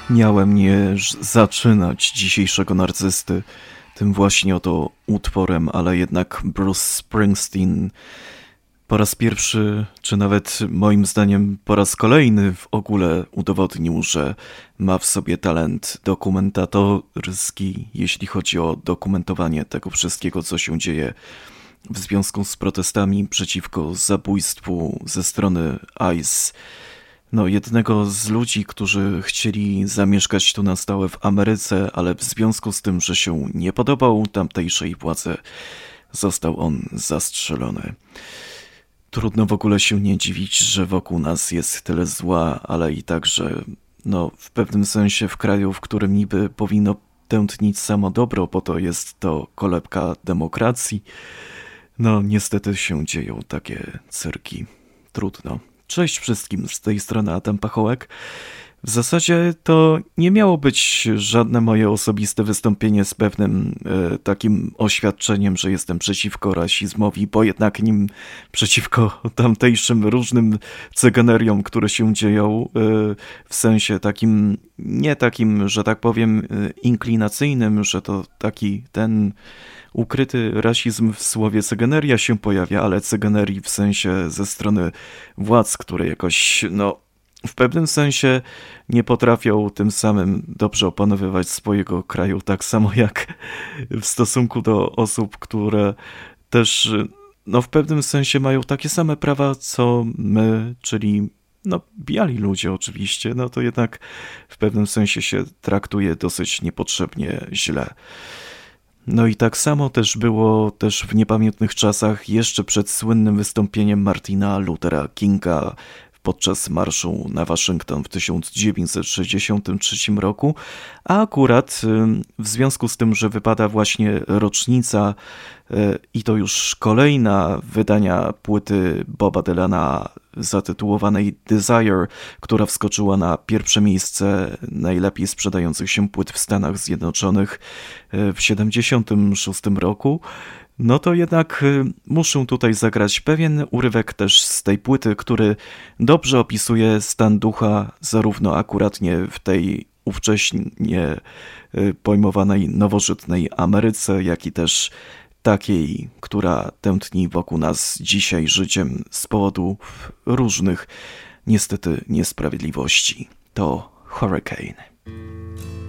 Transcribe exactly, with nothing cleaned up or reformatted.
Miałem nie ż- zaczynać dzisiejszego narcysty tym właśnie oto utworem, ale jednak Bruce Springsteen po raz pierwszy, czy nawet moim zdaniem po raz kolejny w ogóle udowodnił, że ma w sobie talent dokumentatorski, jeśli chodzi o dokumentowanie tego wszystkiego, co się dzieje w związku z protestami przeciwko zabójstwu ze strony ICE. No, jednego z ludzi, którzy chcieli zamieszkać tu na stałe w Ameryce, ale w związku z tym, że się nie podobał tamtejszej władzy, został on zastrzelony. Trudno w ogóle się nie dziwić, że wokół nas jest tyle zła, ale i także, no, w pewnym sensie w kraju, w którym niby powinno tętnić samo dobro, bo to jest to kolebka demokracji, no niestety się dzieją takie cyrki. Trudno. Cześć wszystkim, z tej strony Adam Pachołek. W zasadzie to nie miało być żadne moje osobiste wystąpienie z pewnym e, takim oświadczeniem, że jestem przeciwko rasizmowi, bo jednak nim przeciwko tamtejszym różnym cyganeriom, które się dzieją, e, w sensie takim, nie takim, że tak powiem, e, inklinacyjnym, że to taki ten ukryty rasizm w słowie cyganeria się pojawia, ale cyganerii w sensie ze strony władz, które jakoś, no, w pewnym sensie nie potrafią tym samym dobrze opanowywać swojego kraju, tak samo jak w stosunku do osób, które też, no, w pewnym sensie mają takie same prawa, co my, czyli no, biali ludzie oczywiście, no to jednak w pewnym sensie się traktuje dosyć niepotrzebnie źle. No i tak samo też było też w niepamiętnych czasach, jeszcze przed słynnym wystąpieniem Martina Luthera Kinga podczas marszu na Waszyngton w tysiąc dziewięćset sześćdziesiątym trzecim roku, a akurat w związku z tym, że wypada właśnie rocznica i to już kolejna wydania płyty Boba Dylana zatytułowanej Desire, która wskoczyła na pierwsze miejsce najlepiej sprzedających się płyt w Stanach Zjednoczonych w siedemdziesiątym szóstym roku, no to jednak muszę tutaj zagrać pewien urywek też z tej płyty, który dobrze opisuje stan ducha zarówno akuratnie w tej ówcześnie pojmowanej nowożytnej Ameryce, jak i też takiej, która tętni wokół nas dzisiaj życiem z powodu różnych, niestety, niesprawiedliwości. To Hurricane.